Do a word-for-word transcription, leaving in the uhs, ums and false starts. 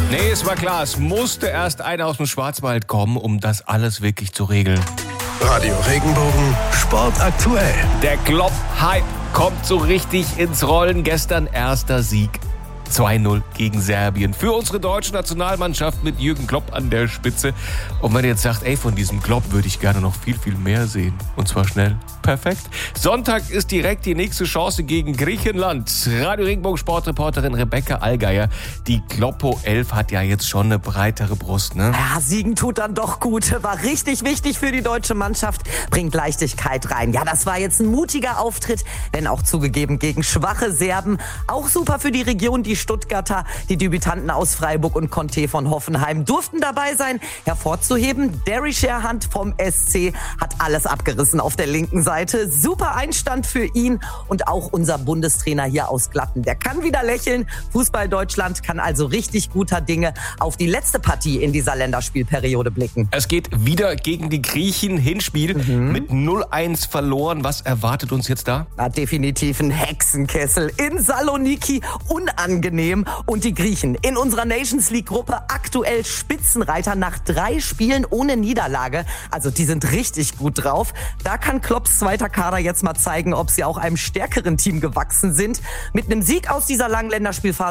Nee, es war klar, es musste erst einer aus dem Schwarzwald kommen, um das alles wirklich zu regeln. Radio Regenbogen, Sport aktuell. Der Klopp-Hype kommt so richtig ins Rollen. Gestern erster Sieg. zwei null gegen Serbien. Für unsere deutsche Nationalmannschaft mit Jürgen Klopp an der Spitze. Und wenn ihr jetzt sagt, ey, von diesem Klopp würde ich gerne noch viel, viel mehr sehen. Und zwar schnell. Perfekt. Sonntag ist direkt die nächste Chance gegen Griechenland. Radio Regenbogen Sportreporterin Rebecca Allgeier. Die Kloppo elf hat ja jetzt schon eine breitere Brust, ne? Ja, Siegen tut dann doch gut. War richtig wichtig für die deutsche Mannschaft. Bringt Leichtigkeit rein. Ja, das war jetzt ein mutiger Auftritt, wenn auch zugegeben gegen schwache Serben. Auch super für die Region, die Stuttgarter, die Debütanten aus Freiburg und Conte von Hoffenheim durften dabei sein. Hervorzuheben, Derry Sherhunt vom S C hat alles abgerissen auf der linken Seite. Super Einstand für ihn und auch unser Bundestrainer hier aus Glatten. Der kann wieder lächeln. Fußball Deutschland kann also richtig guter Dinge auf die letzte Partie in dieser Länderspielperiode blicken. Es geht wieder gegen die Griechen. Hinspiel mhm. mit null eins verloren. Was erwartet uns jetzt da? Na, definitiv ein Hexenkessel in Saloniki. Unangenehm. Und die Griechen in unserer Nations League Gruppe aktuell Spitzenreiter nach drei Spielen ohne Niederlage. Also die sind richtig gut drauf. Da kann Klopps zweiter Kader jetzt mal zeigen, ob sie auch einem stärkeren Team gewachsen sind. Mit einem Sieg aus dieser langen Länderspielphase